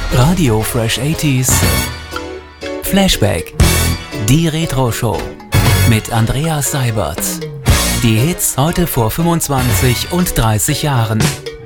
Radio Fresh 80s Flashback, die Retro-Show mit Andreas Seibert. Die Hits heute vor 25 und 30 Jahren.